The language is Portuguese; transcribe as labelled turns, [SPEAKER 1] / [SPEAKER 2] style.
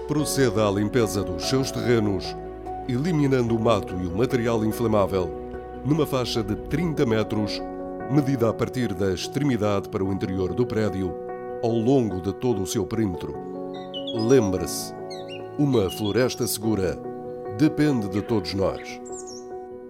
[SPEAKER 1] Proceda à limpeza dos seus terrenos, eliminando o mato e o material inflamável, numa faixa de 30 metros, medida a partir da extremidade para o interior do prédio, ao longo de todo o seu perímetro. Lembre-se, uma floresta segura depende de todos nós.